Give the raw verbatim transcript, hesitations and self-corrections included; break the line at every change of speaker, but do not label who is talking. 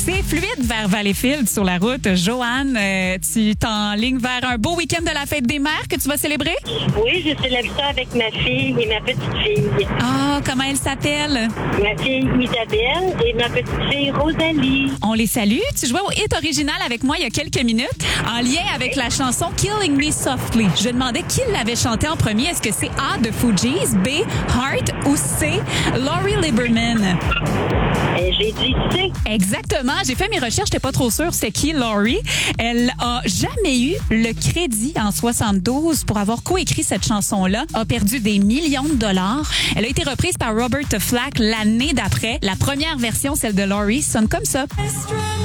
C'est fluide vers Valleyfield sur la route. Joanne, euh, tu t'enlignes vers un beau week-end de la fête des mères que tu vas célébrer?
Oui, je célèbre ça avec ma fille et ma petite-fille.
Ah, comment elle s'appelle?
Ma fille Isabelle et ma petite-fille Rosalie.
On les salue. Tu jouais au hit original avec moi il y a quelques minutes en lien avec la chanson Killing Me Softly. Je demandais qui l'avait chanté en premier. Est-ce que c'est A, de Fugees, B, Heart ou C, Laurie Lieberman?
Et j'ai dit C.
Exactement. J'ai fait mes recherches. J'étais pas trop sûre c'était qui, Laurie. Elle a jamais eu le crédit en soixante-douze pour avoir coécrit cette chanson-là. A perdu des millions de dollars. Elle a été reprise par Robert Flack l'année d'après. La première version, celle de Laurie, sonne comme ça.